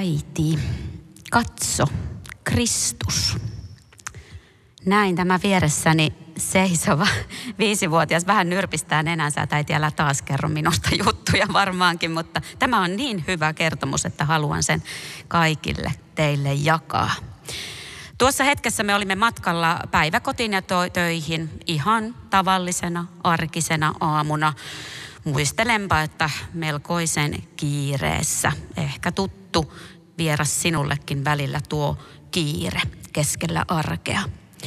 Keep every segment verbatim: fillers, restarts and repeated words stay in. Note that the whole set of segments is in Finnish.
äiti, katso, Kristus. Näin tämä vieressäni seisova viisivuotias vähän nyrpistää nenänsä, että äiti älä taas kerro minusta juttuja varmaankin, mutta tämä on niin hyvä kertomus, että haluan sen kaikille teille jakaa. Tuossa hetkessä me olimme matkalla päiväkotiin ja töihin ihan tavallisena, arkisena aamuna. Muistelenpa, että melkoisen kiireessä, ehkä tuttu vieras sinullekin välillä tuo kiire keskellä arkea.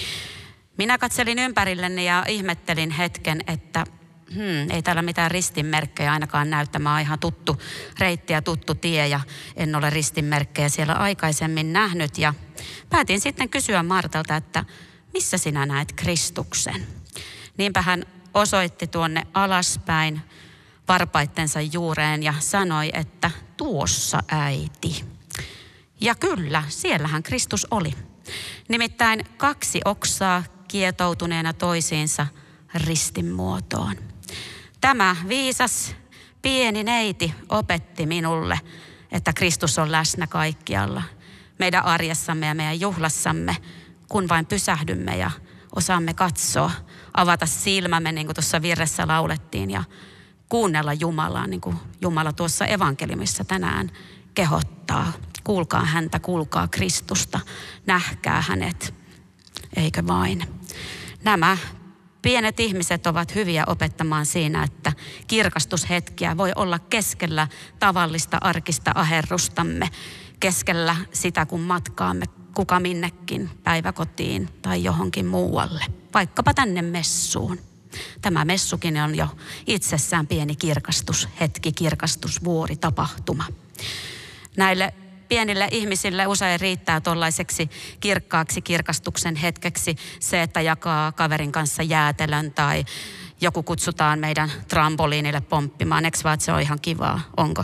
Minä katselin ympärilleni ja ihmettelin hetken, että hmm, ei täällä mitään ristinmerkkejä ainakaan näy. Tämä on ihan tuttu reitti ja tuttu tie ja en ole ristinmerkkejä siellä aikaisemmin nähnyt. Ja päätin sitten kysyä Martalta, että missä sinä näet Kristuksen? Niinpä hän osoitti tuonne alaspäin varpaittensa juureen ja sanoi, että tuossa äiti. Ja kyllä, siellähän Kristus oli. Nimittäin kaksi oksaa kietoutuneena toisiinsa ristin muotoon. Tämä viisas pieni neiti opetti minulle, että Kristus on läsnä kaikkialla. Meidän arjessamme ja meidän juhlassamme, kun vain pysähdymme ja osaamme katsoa, avata silmämme, niin kuin tuossa virressä laulettiin, ja kuunnella Jumalaa, niin kuin Jumala tuossa evankeliumissa tänään kehottaa. Kuulkaa häntä, kuulkaa Kristusta, nähkää hänet, eikö vain? Nämä pienet ihmiset ovat hyviä opettamaan siinä, että kirkastushetkiä voi olla keskellä tavallista arkista aherrustamme, keskellä sitä kun matkaamme kuka minnekin päiväkotiin tai johonkin muualle, vaikkapa tänne messuun. Tämä messukin on jo itsessään pieni kirkastushetki, kirkastusvuori, tapahtuma. Näille pienille ihmisille usein riittää tuollaiseksi kirkkaaksi kirkastuksen hetkeksi se, että jakaa kaverin kanssa jäätelön tai joku kutsutaan meidän trampoliinille pomppimaan. Eikö vaan, että se on ihan kivaa? Onko?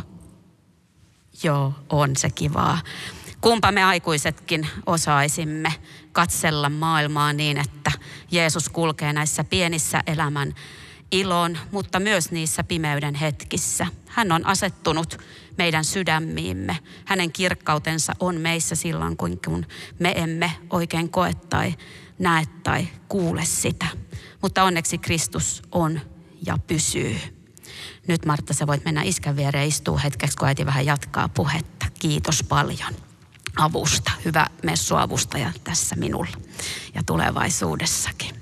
Joo, on se kivaa. Kumpa me aikuisetkin osaisimme katsella maailmaa niin, että Jeesus kulkee näissä pienissä elämän ilon, mutta myös niissä pimeyden hetkissä. Hän on asettunut meidän sydämiimme. Hänen kirkkautensa on meissä silloin, kun me emme oikein koe tai näe tai kuule sitä. Mutta onneksi Kristus on ja pysyy. Nyt Martta, sä voit mennä iskän viereen istua hetkeksi, kun äiti vähän jatkaa puhetta. Kiitos paljon avusta. Hyvä messuavustaja tässä minulla ja tulevaisuudessakin.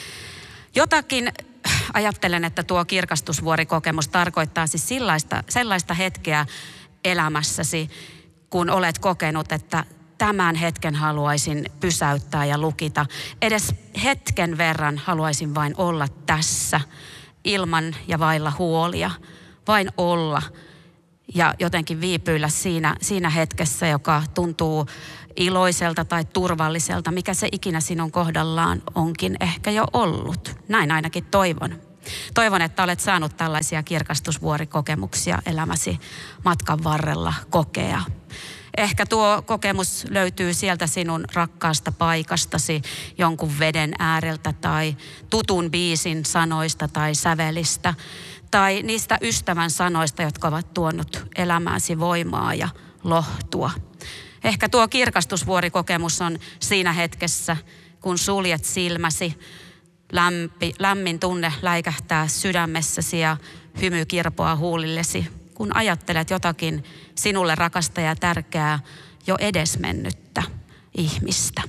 Jotakin ajattelen, että tuo kirkastusvuorikokemus tarkoittaa siis sellaista, sellaista hetkeä elämässäsi, kun olet kokenut, että tämän hetken haluaisin pysäyttää ja lukita. Edes hetken verran haluaisin vain olla tässä ilman ja vailla huolia. Vain olla ja jotenkin viipyillä siinä, siinä hetkessä, joka tuntuu iloiselta tai turvalliselta, mikä se ikinä sinun kohdallaan onkin ehkä jo ollut. Näin ainakin toivon. Toivon, että olet saanut tällaisia kirkastusvuorikokemuksia elämäsi matkan varrella kokea. Ehkä tuo kokemus löytyy sieltä sinun rakkaasta paikastasi, jonkun veden ääreltä tai tutun biisin sanoista tai sävelistä, tai niistä ystävän sanoista, jotka ovat tuonut elämääsi voimaa ja lohtua. Ehkä tuo kirkastusvuorikokemus on siinä hetkessä, kun suljet silmäsi, lämpi, lämmin tunne läikähtää sydämessäsi ja hymy kirpoaa huulillesi, kun ajattelet jotakin sinulle rakasta ja tärkeää jo edesmennyttä ihmistä.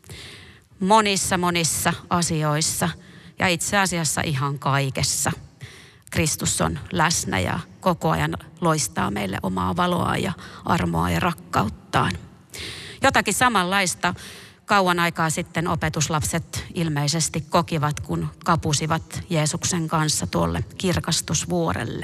Monissa, monissa asioissa ja itse asiassa ihan kaikessa Kristus on läsnä ja koko ajan loistaa meille omaa valoa ja armoa ja rakkauttaan. Jotakin samanlaista kauan aikaa sitten opetuslapset ilmeisesti kokivat, kun kapusivat Jeesuksen kanssa tuolle kirkastusvuorelle.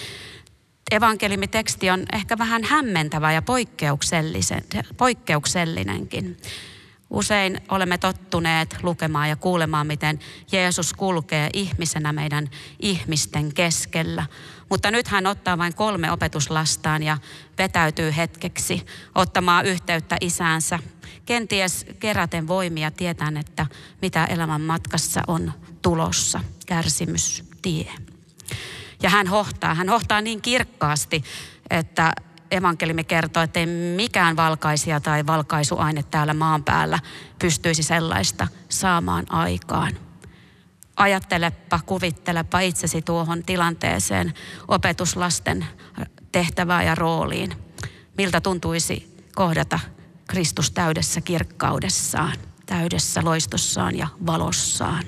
Evankeliumiteksti on ehkä vähän hämmentävä ja poikkeuksellisen, poikkeuksellinenkin. Usein olemme tottuneet lukemaan ja kuulemaan, miten Jeesus kulkee ihmisenä meidän ihmisten keskellä. Mutta nyt hän ottaa vain kolme opetuslastaan ja vetäytyy hetkeksi ottamaan yhteyttä isäänsä. Kenties keräten voimia tietäen, että mitä elämän matkassa on tulossa, kärsimystie. Ja hän hohtaa, hän hohtaa niin kirkkaasti, että evankeliumi kertoo, että ei mikään valkaisija tai valkaisuaine täällä maan päällä pystyisi sellaista saamaan aikaan. Ajattelepa, kuvittelepa itsesi tuohon tilanteeseen opetuslasten tehtävään ja rooliin. Miltä tuntuisi kohdata Kristus täydessä kirkkaudessaan, täydessä loistossaan ja valossaan.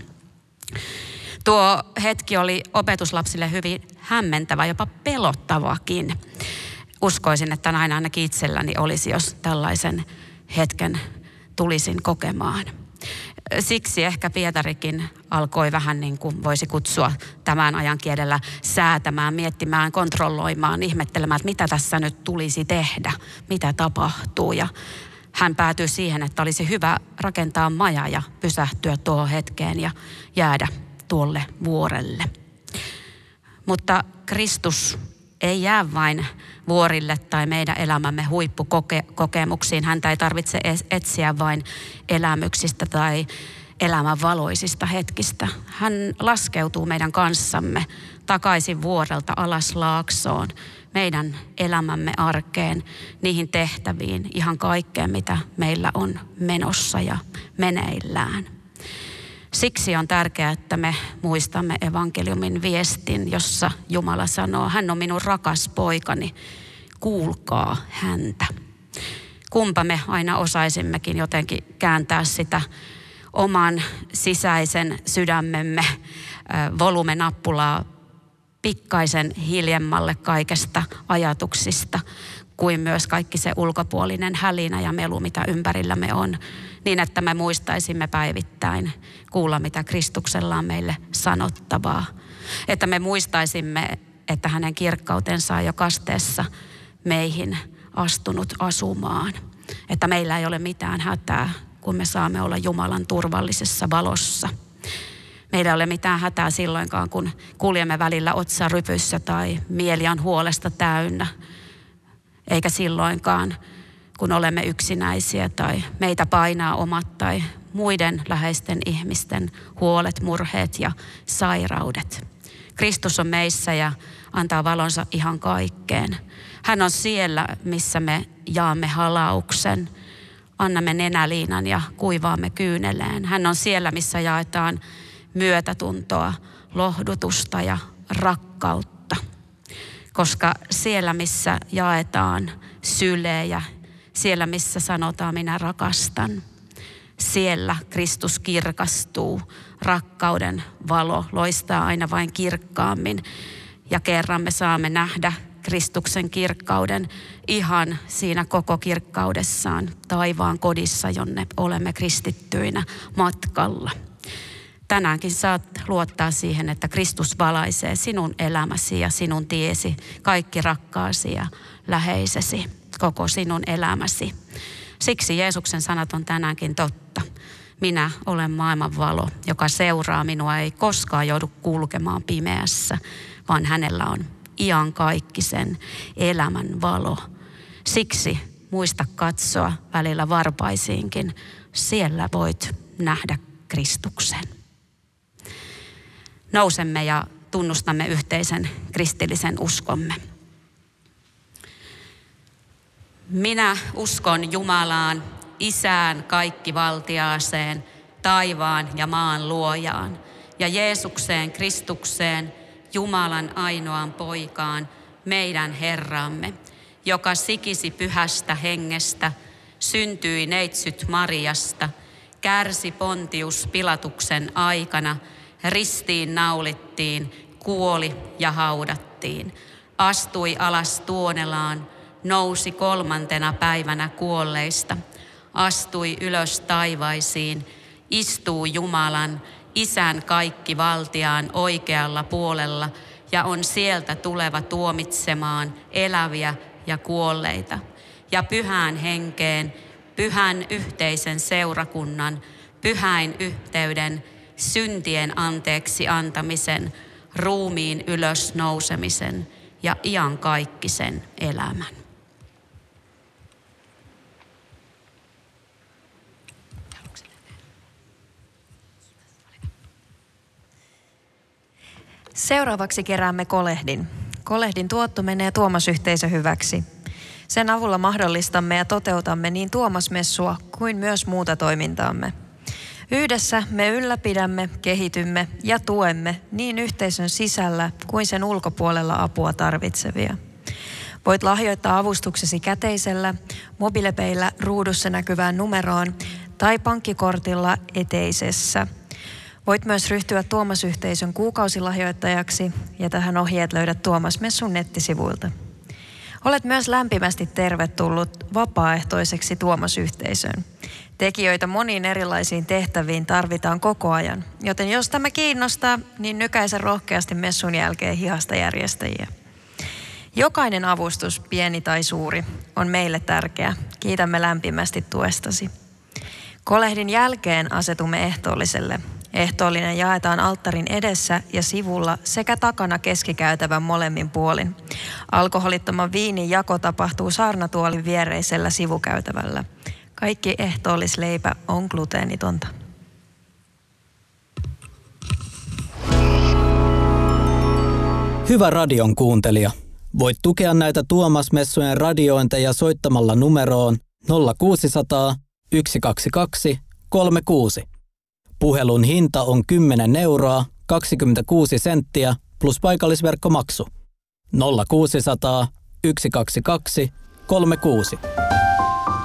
Tuo hetki oli opetuslapsille hyvin hämmentävä, jopa pelottavakin. Uskoisin, että näin ainakin itselläni olisi, jos tällaisen hetken tulisin kokemaan. Siksi ehkä Pietarikin alkoi vähän niin kuin voisi kutsua tämän ajan kielellä säätämään, miettimään, kontrolloimaan, ihmettelemään, että mitä tässä nyt tulisi tehdä, mitä tapahtuu. Ja hän päätyi siihen, että olisi hyvä rakentaa maja ja pysähtyä tuohon hetkeen ja jäädä tuolle vuorelle. Mutta Kristus ei jää vain vuorille tai meidän elämämme huippukokemuksiin. Häntä ei tarvitse etsiä vain elämyksistä tai elämän valoisista hetkistä. Hän laskeutuu meidän kanssamme takaisin vuorelta alas laaksoon, meidän elämämme arkeen, niihin tehtäviin, ihan kaikkeen mitä meillä on menossa ja meneillään. Siksi on tärkeää, että me muistamme evankeliumin viestin, jossa Jumala sanoo, hän on minun rakas poikani, kuulkaa häntä. Kumpa me aina osaisimmekin jotenkin kääntää sitä oman sisäisen sydämemme volumenappulaa pikkaisen hiljemmalle kaikesta ajatuksista, kuin myös kaikki se ulkopuolinen hälinä ja melu, mitä ympärillämme on, niin että me muistaisimme päivittäin kuulla, mitä Kristuksella on meille sanottavaa. Että me muistaisimme, että hänen kirkkautensa on jo kasteessa meihin astunut asumaan. Että meillä ei ole mitään hätää, kun me saamme olla Jumalan turvallisessa valossa. Meillä ei ole mitään hätää silloinkaan, kun kuljemme välillä otsarypyssä tai mieli on huolesta täynnä. Eikä silloinkaan, kun olemme yksinäisiä tai meitä painaa omat tai muiden läheisten ihmisten huolet, murheet ja sairaudet. Kristus on meissä ja antaa valonsa ihan kaikkeen. Hän on siellä, missä me jaamme halauksen, annamme nenäliinan ja kuivaamme kyyneleen. Hän on siellä, missä jaetaan myötätuntoa, lohdutusta ja rakkautta. Koska siellä, missä jaetaan sylejä, siellä, missä sanotaan minä rakastan, siellä Kristus kirkastuu, rakkauden valo loistaa aina vain kirkkaammin. Ja kerran me saamme nähdä Kristuksen kirkkauden ihan siinä koko kirkkaudessaan taivaan kodissa, jonne olemme kristittyinä matkalla. Tänäänkin saat luottaa siihen, että Kristus valaisee sinun elämäsi ja sinun tiesi, kaikki rakkaasi ja läheisesi, koko sinun elämäsi. Siksi Jeesuksen sanat on tänäänkin totta. Minä olen maailman valo, joka seuraa minua, ei koskaan joudu kulkemaan pimeässä, vaan hänellä on iankaikkisen elämän valo. Siksi muista katsoa välillä varpaisiinkin, siellä voit nähdä Kristuksen. Nousemme ja tunnustamme yhteisen kristillisen uskomme. Minä uskon Jumalaan, Isään kaikkivaltiaaseen, taivaan ja maan luojaan, ja Jeesukseen Kristukseen, Jumalan ainoaan poikaan, meidän Herramme, joka sikisi pyhästä hengestä, syntyi neitsyt Mariasta, kärsi Pontius Pilatuksen aikana, ristiin naulittiin, kuoli ja haudattiin, astui alas tuonelaan, nousi kolmantena päivänä kuolleista, astui ylös taivaisiin, istuu Jumalan, Isän kaikkivaltiaan oikealla puolella ja on sieltä tuleva tuomitsemaan eläviä ja kuolleita. Ja pyhään henkeen, pyhän yhteisen seurakunnan, pyhäin yhteyden, syntien anteeksi antamisen, ruumiin ylös nousemisen ja iankaikkisen elämän. Seuraavaksi keräämme kolehdin. Kolehdin tuotto menee Tuomas-yhteisön hyväksi. Sen avulla mahdollistamme ja toteutamme niin Tuomas-messua kuin myös muuta toimintaamme. Yhdessä me ylläpidämme, kehitymme ja tuemme niin yhteisön sisällä kuin sen ulkopuolella apua tarvitsevia. Voit lahjoittaa avustuksesi käteisellä, mobiilepeillä ruudussa näkyvään numeroon tai pankkikortilla eteisessä. Voit myös ryhtyä Tuomas-yhteisön kuukausilahjoittajaksi ja tähän ohjeet löydät Tuomas-messun nettisivuilta. Olet myös lämpimästi tervetullut vapaaehtoiseksi Tuomas-yhteisöön. Tekijöitä moniin erilaisiin tehtäviin tarvitaan koko ajan, joten jos tämä kiinnostaa, niin nykäise rohkeasti messun jälkeen hihasta järjestäjiä. Jokainen avustus, pieni tai suuri, on meille tärkeä. Kiitämme lämpimästi tuestasi. Kolehdin jälkeen asetumme ehtoolliselle. Ehtoollinen jaetaan alttarin edessä ja sivulla sekä takana keskikäytävän molemmin puolin. Alkoholittoman viinin jako tapahtuu saarnatuolin viereisellä sivukäytävällä. Kaikki ehtoollisleipä on gluteenitonta. Hyvä radion kuuntelija. Voit tukea näitä Tuomas-messujen radiointeja soittamalla numeroon nolla kuusisataa, yksi kaksi kaksi, kolme kuusi. Puhelun hinta on kymmenen euroa, kaksikymmentäkuusi senttiä plus paikallisverkkomaksu. nolla kuusisataa, yksi kaksi kaksi, kolme kuusi.